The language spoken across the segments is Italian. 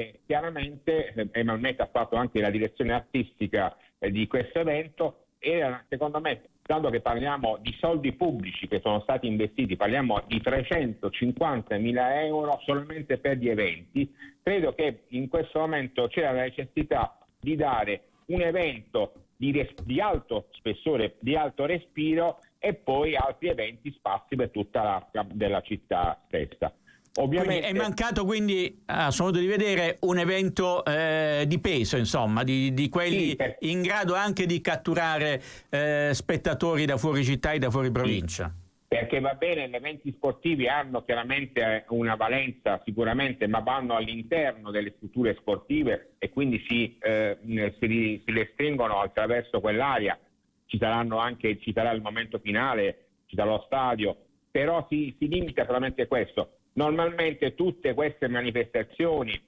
e chiaramente Emanuele ha fatto anche la direzione artistica di questo evento. Era, secondo me, dato che parliamo di soldi pubblici che sono stati investiti, parliamo di 350.000 euro solamente per gli eventi, credo che in questo momento c'era la necessità di dare un evento di alto spessore, di alto respiro, e poi altri eventi sparsi per tutta l'arca della città stessa. Ovviamente è mancato, quindi a suo modo di vedere, un evento di peso, insomma, di quelli in grado anche di catturare spettatori da fuori città e da fuori provincia. Perché va bene, gli eventi sportivi hanno chiaramente una valenza sicuramente, ma vanno all'interno delle strutture sportive e quindi si restringono attraverso quell'area. Ci sarà il momento finale, ci sarà lo stadio, però si limita solamente questo. Normalmente tutte queste manifestazioni,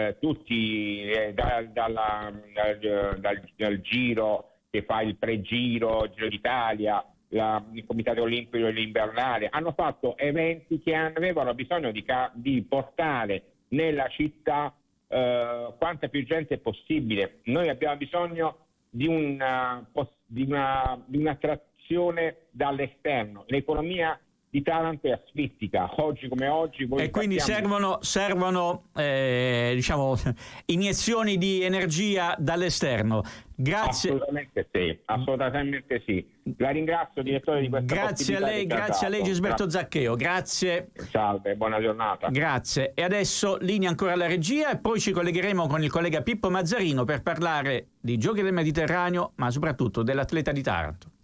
dal giro che fa il pre-giro, il Giro d'Italia, il Comitato Olimpico dell'Invernale, hanno fatto eventi che avevano bisogno di portare nella città quanta più gente possibile. Noi abbiamo bisogno di un'attrazione dall'esterno. L'economia di Taranto è asfittica, oggi come oggi. E quindi servono diciamo iniezioni di energia dall'esterno. Grazie. Assolutamente sì. La ringrazio, direttore di questa Grazie a lei Gisberto Zaccheo, grazie. Salve, buona giornata. Grazie. E adesso linea ancora alla regia e poi ci collegheremo con il collega Pippo Mazzarino per parlare di Giochi del Mediterraneo, ma soprattutto dell'atleta di Taranto.